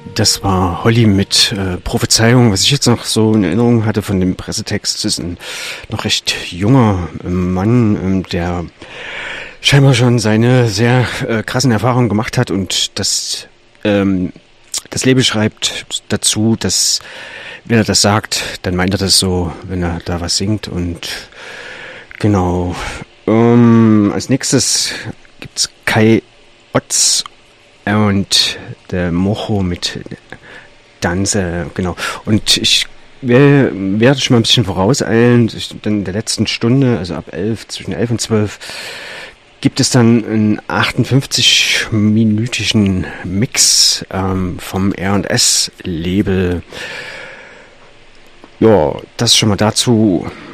Das war Holly mit Prophezeiung. Was ich jetzt noch so in Erinnerung hatte von dem Pressetext, ist ein noch recht junger Mann, der scheinbar schon seine sehr krassen Erfahrungen gemacht hat und das Label schreibt dazu, dass wenn er das sagt, dann meint er das so, wenn er da was singt. Und genau. Als nächstes gibt's Kai Otz und der Mocho mit Danse, genau. Und ich werde schon mal ein bisschen vorauseilen. Dann in der letzten Stunde, also ab 11, zwischen 11 und 12, gibt es dann einen 58-minütigen Mix vom R&S-Label. Ja, das schon mal dazu.